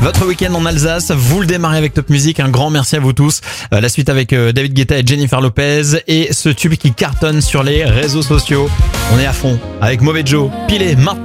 Votre week-end en Alsace, vous le démarrez avec Top Music. Un grand merci à vous tous. La suite avec David Guetta et Jennifer Lopez et ce tube qui cartonne sur les réseaux sociaux. On est à fond avec Mauvais Joe. Pilé maintenant.